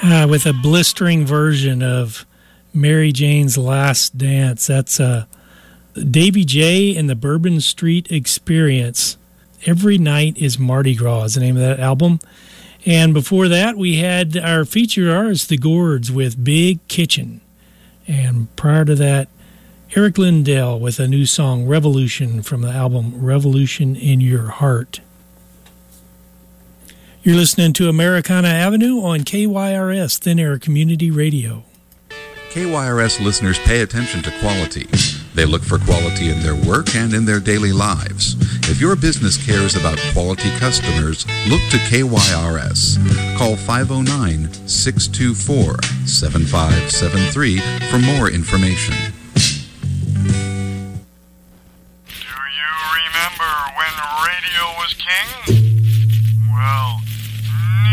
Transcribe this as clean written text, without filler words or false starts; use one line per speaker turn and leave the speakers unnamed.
with a blistering version of Mary Jane's Last Dance. That's Davy J and the Bourbon Street Experience. Every Night is Mardi Gras is the name of that album. And before that, we had our featured artists, The Gourds, with Big Kitchen. And prior to that, Eric Lindell with a new song, Revolution, from the album Revolution in Your Heart. You're listening to Americana Avenue on KYRS, Thin Air Community Radio.
KYRS listeners pay attention to quality. They look for quality in their work and in their daily lives. If your business cares about quality customers, look to KYRS. Call 509-624-7573 for more information.
Do you remember when radio was king?